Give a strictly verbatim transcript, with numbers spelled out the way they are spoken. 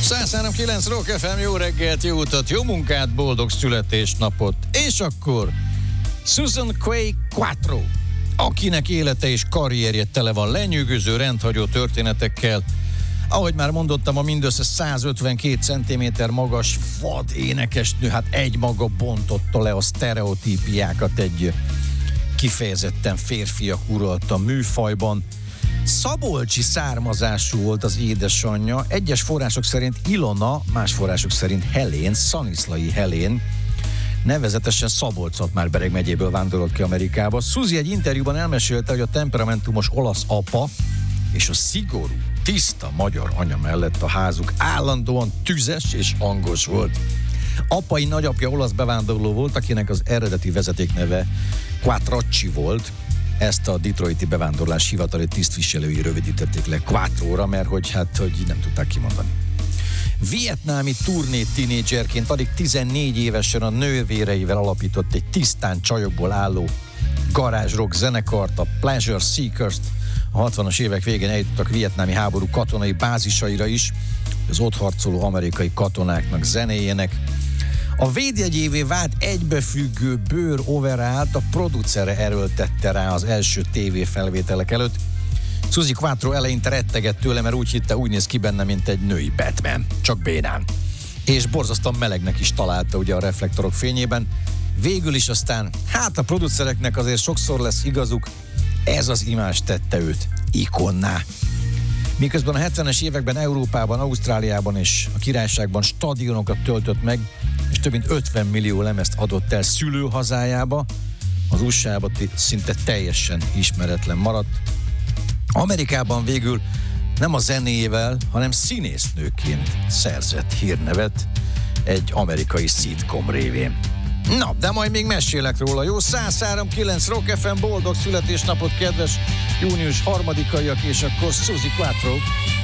száz három kilenc Rock ef em, jó reggelt, jó utat, jó munkát, boldog születésnapot. És akkor Susan Quay Quattro, akinek élete és karrierje tele van lenyűgöző, rendhagyó történetekkel. Ahogy már mondottam, a mindössze száz ötvenkét centiméter magas vad énekesnő, hát egy maga bontotta le a sztereotípiákat, egy kifejezetten férfiak uralta műfajban. Szabolcsi származású volt az édesanyja, egyes források szerint Ilona, más források szerint Helén, Szaniszlai Helén, nevezetesen Szabolcs-Szatmár-Bereg megyéből vándorolt ki Amerikába. Suzy egy interjúban elmesélte, hogy a temperamentumos olasz apa és a szigorú, tiszta magyar anya mellett a házuk állandóan tüzes és hangos volt. Apai nagyapja olasz bevándorló volt, akinek az eredeti vezetékneve Quattrocci volt. Ezt a detroiti bevándorlás hivatali tisztviselői rövidítették le Quattróra, mert hogy hát, hogy nem tudták kimondani. Vietnámi turné tínédzserként alig tizennégy évesen a nővéreivel alapított egy tisztán csajokból álló garázs rock zenekart, a Pleasure Seekers-t. A hatvanas évek végén eljutottak vietnámi háború katonai bázisaira is, az ott harcoló amerikai katonáknak zenéjének. A védjegyévé vált egybefüggő bőr overallt a producere erőltette rá az első tévéfelvételek előtt. Suzy Quattro eleinte rettegett tőle, mert úgy hitte, úgy néz ki benne, mint egy női Batman, csak bénán. És borzasztóan melegnek is találta ugye a reflektorok fényében. Végül is aztán, hát a producereknek azért sokszor lesz igazuk, ez az imázs tette őt ikonná. Miközben a hetvenes években Európában, Ausztráliában és a Királyságban stadionokat töltött meg, és több mint ötven millió lemezt adott el szülőhazájába, az u es á-ban szinte teljesen ismeretlen maradt. Amerikában végül nem a zenéjével, hanem színésznőként szerzett hírnevet egy amerikai szitcom révén. Na, de majd még mesélek róla, jó? száz három kilenc Rock ef em, boldog születésnapot, kedves június harmadikaiak, és akkor Suzy Quattro.